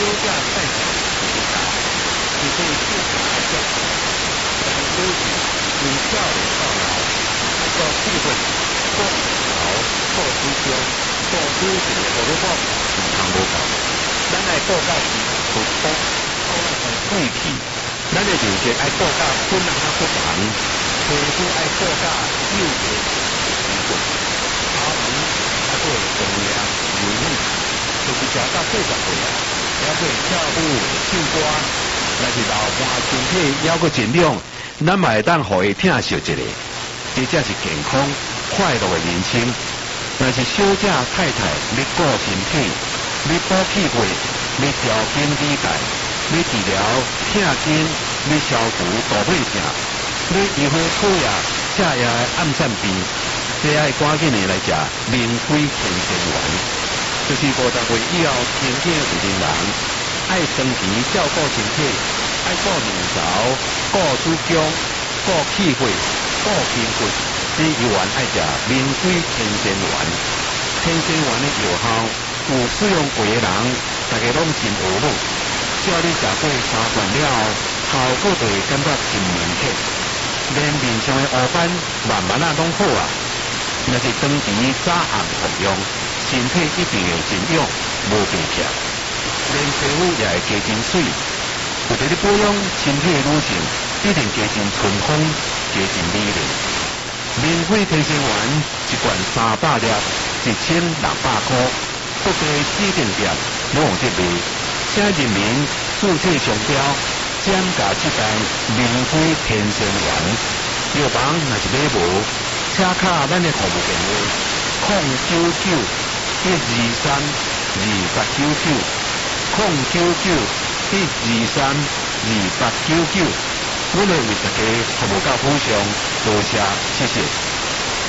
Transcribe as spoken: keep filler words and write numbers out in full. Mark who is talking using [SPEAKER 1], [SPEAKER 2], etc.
[SPEAKER 1] 价太少，你可以去查一下。但是从少年到老，那个智慧、国潮、国思想、国知识的活动，唔通无够。咱爱顾到是福福，顾到是贵气，咱的人生爱顾到本人啊不同，皮肤爱顾到幼稚、智慧。他们还会重量有力，就是食到八十岁啊，还会跳舞、唱歌，若是老伴身体还阁尽量，咱嘛会当互伊疼惜一下，这才是健康快乐的人生。若是小姐太太要顾身体，要补气血，要调经理界，要治疗疼筋，要消除大腿疼，要医好讨厌食野的暗散病。这爱赶紧的来食明辉天仙丸，就是五十岁以后身体有人人爱长期照顾身体，爱顾面勺、顾子宫、顾气血、顾筋骨，这药丸爱食明辉天仙丸。天仙丸的药效有使用过的人，大家拢真学好，只要你食过三罐了后，效果就会感觉真明显，连面上的黑斑慢慢啊拢好啊。若是长期早暗服用，身体一定会真勇，无病痛，连皮肤也会加真水。有在你保养身体的女性，一定加真春风，加真美丽。明辉天仙丸一罐三百粒，一千六百块，各地指定店拢有这卖。请人民注册商标，减价这袋明辉天仙丸。药房若是买无，请卡咱的服务电话：零九九一二三二八九九，零九九一二三二八九九。我们为大家服务到府上，多谢，谢谢。